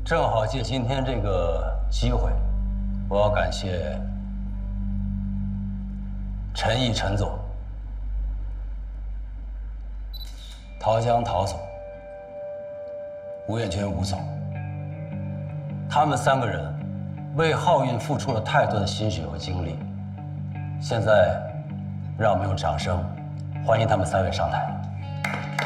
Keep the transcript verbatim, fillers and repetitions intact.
正好借今天这个机会，我要感谢陈毅陈总、陶江陶总、吴彦全吴总，他们三个人为浩运付出了太多的心血和精力。现在，让我们用掌声欢迎他们三位上台。